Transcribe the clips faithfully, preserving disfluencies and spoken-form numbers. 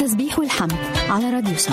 التسبيح والحمد على راديو سم.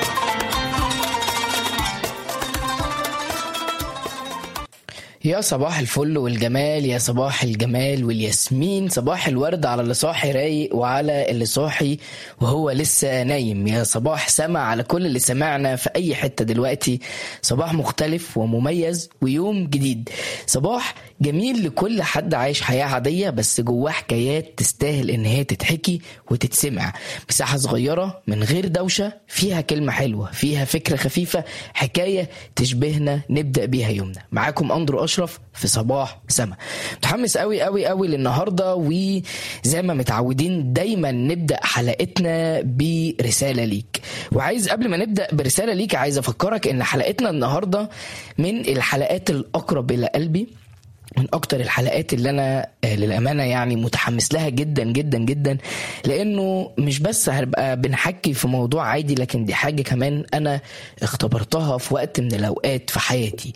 يا صباح الفل والجمال، يا صباح الجمال والياسمين، صباح الورد على اللي صاحي رايق وعلى اللي صاحي وهو لسه نايم. يا صباح سما على كل اللي سمعنا في اي حتة دلوقتي. صباح مختلف ومميز ويوم جديد، صباح جميل لكل حد عايش حياة عادية بس جواه حكايات تستاهل ان هي تتحكي وتتسمع. مساحة صغيرة من غير دوشة، فيها كلمة حلوة، فيها فكرة خفيفة، حكاية تشبهنا نبدأ بيها يومنا. معاكم أندرو أشرف في صباح سما. متحمس قوي قوي قوي للنهاردة، وزي ما متعودين دايما نبدأ حلقتنا برسالة ليك. وعايز قبل ما نبدأ برسالة ليك عايز أفكرك ان حلقتنا النهاردة من الحلقات الأقرب إلى قلبي، من اكتر الحلقات اللي انا للامانه يعني متحمس لها جدا جدا جدا، لانه مش بس هنبقى بنحكي في موضوع عادي، لكن دي حاجه كمان انا اختبرتها في وقت من الاوقات في حياتي.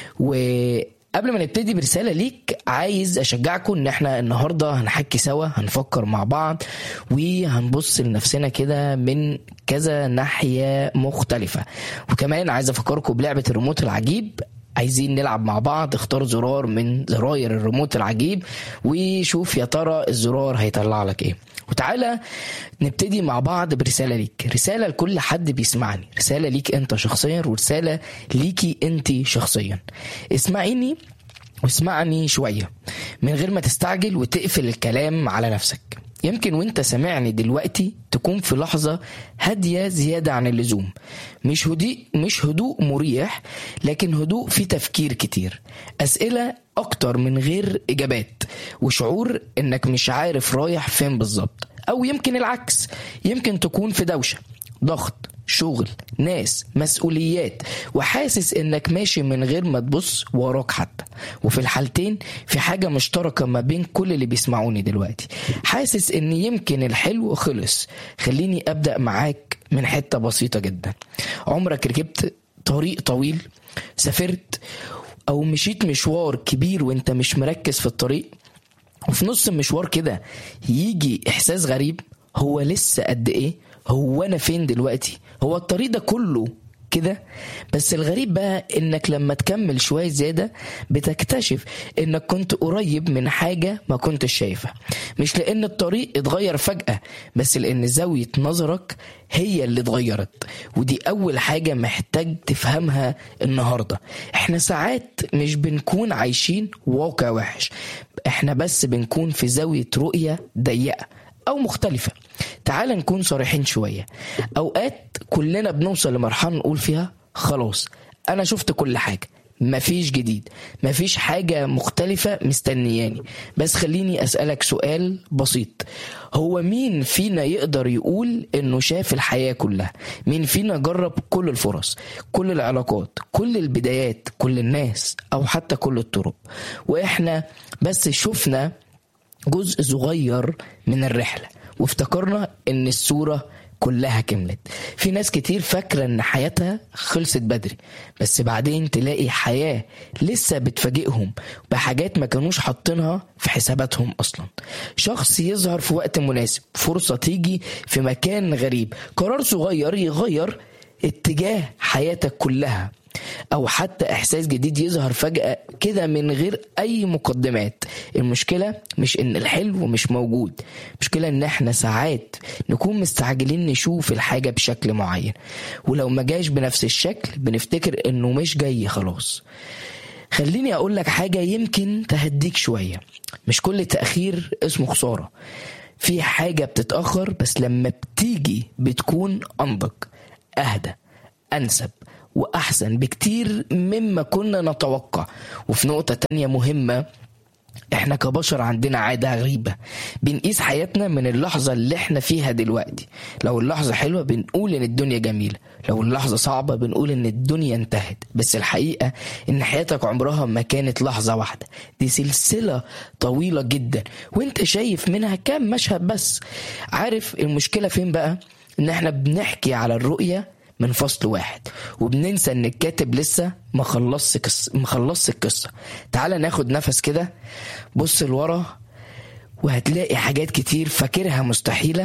وقبل ما نبتدي برساله ليك عايز اشجعكم ان احنا النهارده هنحكي سوا، هنفكر مع بعض وهنبص لنفسنا كده من كذا ناحيه مختلفه. وكمان عايز افكركم بلعبه الريموت العجيب. عايزين نلعب مع بعض، اختار زرار من زراير الريموت العجيب وشوف يا ترى الزرار هيطلع لك ايه. وتعالى نبتدي مع بعض برسالة ليك، رسالة لكل حد بيسمعني، رسالة ليك انت شخصيا ورسالة ليكي انت شخصيا. اسمعيني واسمعني شوية من غير ما تستعجل وتقفل الكلام على نفسك. يمكن وانت سمعني دلوقتي تكون في لحظة هادية زيادة عن اللزوم، مش هدوء مش هدوء مريح، لكن هدوء في تفكير كتير، أسئلة أكتر من غير إجابات، وشعور إنك مش عارف رايح فين بالظبط. أو يمكن العكس، يمكن تكون في دوشة، ضغط، شغل، ناس، مسؤوليات، وحاسس انك ماشي من غير ما تبص وراك حتى. وفي الحالتين في حاجة مشتركة ما بين كل اللي بيسمعوني دلوقتي، حاسس ان يمكن الحلو خلص. خليني ابدأ معاك من حتة بسيطة جدا. عمرك ركبت طريق طويل، سافرت او مشيت مشوار كبير وانت مش مركز في الطريق، وفي نص المشوار كده يجي احساس غريب، هو لسه قد ايه؟ هو أنا فين دلوقتي؟ هو الطريق ده كله كده؟ بس الغريب بقى إنك لما تكمل شوية زيادة بتكتشف إنك كنت قريب من حاجة ما كنتش شايفها، مش لأن الطريق اتغير فجأة، بس لأن زاوية نظرك هي اللي اتغيرت. ودي أول حاجة محتاج تفهمها النهاردة. إحنا ساعات مش بنكون عايشين واقع وحش، إحنا بس بنكون في زاوية رؤية ضيقة أو مختلفة. تعال نكون صريحين شوية، أوقات كلنا بنوصل لمرحلة نقول فيها خلاص أنا شفت كل حاجة، مفيش جديد، مفيش حاجة مختلفة مستنياني. بس خليني أسألك سؤال بسيط، هو مين فينا يقدر يقول إنه شاف الحياة كلها؟ مين فينا جرب كل الفرص، كل العلاقات، كل البدايات، كل الناس، أو حتى كل الطرق، وإحنا بس شفنا جزء صغير من الرحلة وافتكرنا ان الصورة كلها كملت؟ في ناس كتير فاكرة ان حياتها خلصت بدري، بس بعدين تلاقي حياة لسه بتفاجئهم بحاجات ما كانوش حاطينها في حساباتهم اصلا. شخص يظهر في وقت مناسب، فرصة تيجي في مكان غريب، قرار صغير يغير اتجاه حياتك كلها، او حتى احساس جديد يظهر فجأة كده من غير اي مقدمات. المشكلة مش ان الحلو مش موجود، المشكلة ان احنا ساعات نكون مستعجلين نشوف الحاجة بشكل معين، ولو ما جاش بنفس الشكل بنفتكر انه مش جاي خلاص. خليني اقول لك حاجة يمكن تهديك شوية، مش كل تأخير اسمه خسارة. في حاجة بتتأخر بس لما بتيجي بتكون أنضج، أهدى، أنسب وأحسن بكتير مما كنا نتوقع. وفي نقطة تانية مهمة، احنا كبشر عندنا عادة غريبة، بنقيس حياتنا من اللحظة اللي احنا فيها دلوقتي. لو اللحظة حلوة بنقول ان الدنيا جميلة، لو اللحظة صعبة بنقول ان الدنيا انتهت. بس الحقيقة ان حياتك عمرها ما كانت لحظة واحدة، دي سلسلة طويلة جدا وانت شايف منها كام مشهد بس. عارف المشكلة فين بقى؟ ان احنا بنحكي على الرؤية من فصل واحد وبننسى ان الكاتب لسه ما خلصش مخلصش القصة. تعال ناخد نفس كده، بص لورا وهتلاقي حاجات كتير فاكرها مستحيلة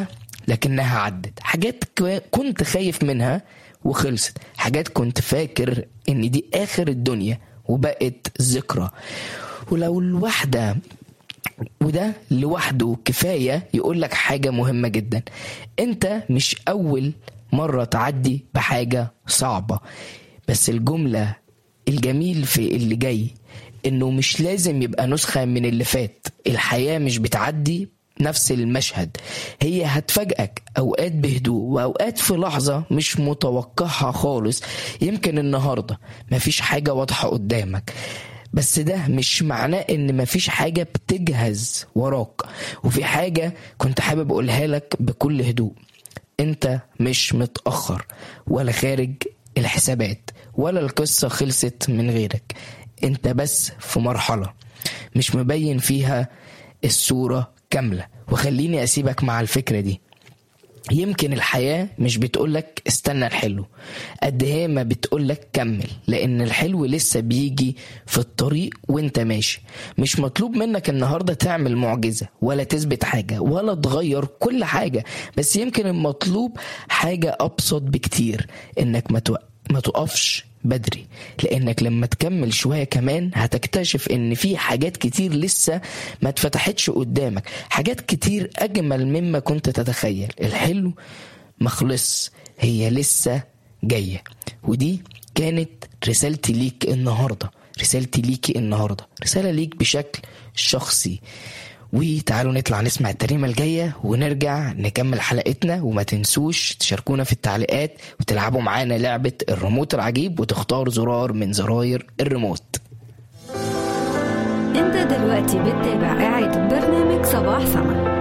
لكنها عدت. حاجات كنت خايف منها وخلصت. حاجات كنت فاكر ان دي اخر الدنيا وبقت ذكرى. ولو الواحدة وده لوحده كفاية يقولك حاجة مهمة جدا: انت مش اول مرة تعدي بحاجة صعبة. بس الجملة الجميل في اللي جاي انه مش لازم يبقى نسخة من اللي فات. الحياة مش بتعدي نفس المشهد، هي هتفاجئك اوقات بهدوء واوقات في لحظة مش متوقعها خالص. يمكن النهاردة مفيش حاجة واضحة قدامك، بس ده مش معناه ان مفيش حاجة بتجهز وراك. وفي حاجة كنت حابب اقولها لك بكل هدوء: انت مش متأخر ولا خارج الحسابات ولا القصة خلصت من غيرك. انت بس في مرحلة مش مبين فيها الصورة كاملة. وخليني اسيبك مع الفكرة دي: يمكن الحياة مش بتقولك استنى الحلو قد هي ما بتقولك كمل، لان الحلو لسه بيجي في الطريق وانت ماشي. مش مطلوب منك النهاردة تعمل معجزة ولا تثبت حاجة ولا تغير كل حاجة، بس يمكن المطلوب حاجة ابسط بكتير: انك ما توقف ما تقفش بدري. لانك لما تكمل شوية كمان هتكتشف ان في حاجات كتير لسه ما اتفتحتش قدامك، حاجات كتير اجمل مما كنت تتخيل. الحلو مخلص، هي لسه جاية. ودي كانت رسالتي ليك النهاردة رسالتي ليكي النهاردة رسالة ليك بشكل شخصي. وتعالوا نطلع نسمع الترنيمة الجاية ونرجع نكمل حلقتنا. وما تنسوش تشاركونا في التعليقات وتلعبوا معانا لعبة الريموت العجيب وتختار زرار من زراير الريموت. انت دلوقتي بتتابع إعادة برنامج صباح سما.